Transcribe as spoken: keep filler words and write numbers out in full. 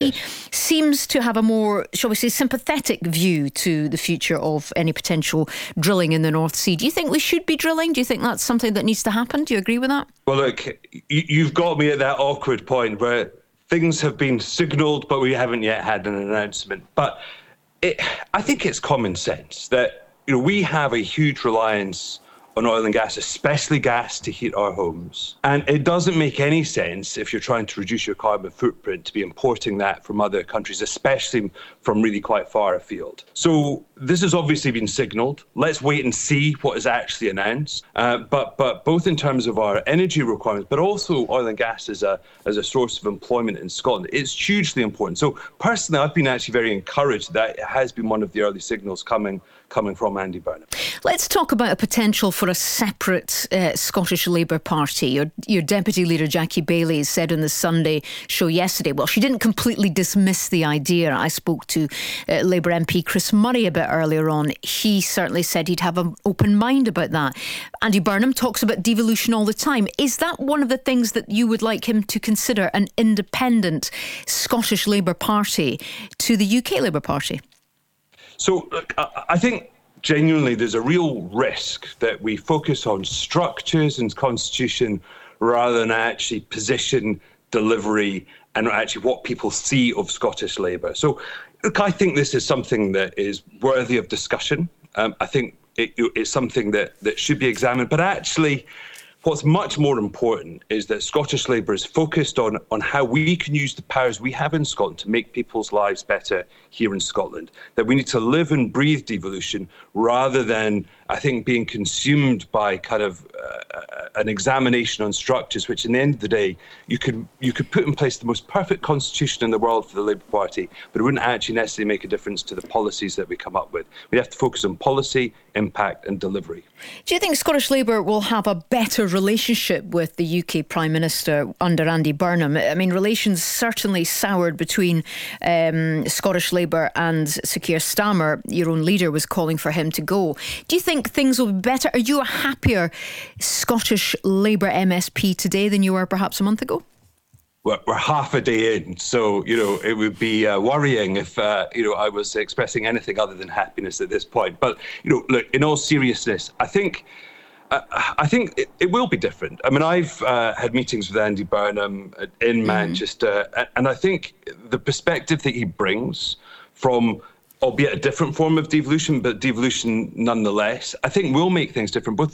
yes. seems to have a more, shall we say, sympathetic view to the future of any potential drilling in the North Sea. Do you think we should be drilling? Do you think that's something that needs to happen? Do you agree with that? Well, look, you've got me at that awkward point where things have been signalled, but we haven't yet had an announcement. But it, I think it's common sense that, you know, we have a huge reliance on oil and gas, especially gas to heat our homes. And it doesn't make any sense if you're trying to reduce your carbon footprint to be importing that from other countries, especially from really quite far afield. So this has obviously been signalled. Let's wait and see what is actually announced. Uh, but but both in terms of our energy requirements, but also oil and gas as a as a source of employment in Scotland, it's hugely important. So personally, I've been actually very encouraged that it has been one of the early signals coming coming from Andy Burnham. Let's talk about a potential for a separate uh, Scottish Labour Party. Your, your Deputy Leader, Jackie Baillie, said on the Sunday show yesterday, well, she didn't completely dismiss the idea. I spoke to uh, Labour M P Chris Murray a bit earlier on. He certainly said he'd have an open mind about that. Andy Burnham talks about devolution all the time. Is that one of the things that you would like him to consider, an independent Scottish Labour Party to the U K Labour Party? So look, I think genuinely there's a real risk that we focus on structures and constitution rather than actually position, delivery, and actually what people see of Scottish Labour. So look, I think this is something that is worthy of discussion. Um, I think it, it's something that, that should be examined. But actually, what's much more important is that Scottish Labour is focused on, on how we can use the powers we have in Scotland to make people's lives better here in Scotland. That we need to live and breathe devolution rather than, I think, being consumed by kind of uh, an examination on structures, which in the end of the day, you could you could put in place the most perfect constitution in the world for the Labour Party, but it wouldn't actually necessarily make a difference to the policies that we come up with. We have to focus on policy, impact and delivery. Do you think Scottish Labour will have a better relationship with the U K Prime Minister under Andy Burnham? I mean, relations certainly soured between um, Scottish Labour and Sir Keir Starmer. Your own leader was calling for him to go. Do you think things will be better? Are you a happier Scottish Labour M S P today than you were perhaps a month ago? We're, we're half a day in, so, you know, it would be uh, worrying if, uh, you know, I was expressing anything other than happiness at this point. But, you know, look, in all seriousness, I think uh, I think it, it will be different. I mean, I've uh, had meetings with Andy Burnham in mm. Manchester, and I think the perspective that he brings from, albeit a different form of devolution, but devolution nonetheless, I think will make things different, both